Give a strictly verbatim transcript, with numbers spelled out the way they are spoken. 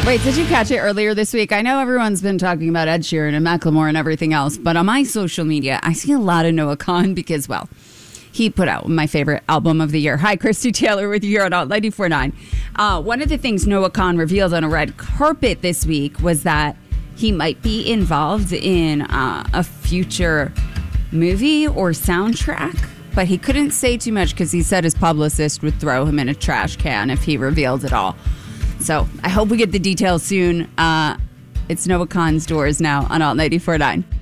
Wait, did you catch it earlier this week? I know everyone's been talking about Ed Sheeran and Macklemore and everything else, but on my social media, I see a lot of Noah Kahan because, well, he put out my favorite album of the year. Hi, Christy Taylor with you here on ninety-four point nine. Uh, one of the things Noah Kahan revealed on a red carpet this week was that he might be involved in uh, a future movie or soundtrack, but he couldn't say too much because he said his publicist would throw him in a trash can if he revealed it all. So I hope we get the details soon. Uh, it's Noah Kahan's Doors now on Alt ninety-four point nine.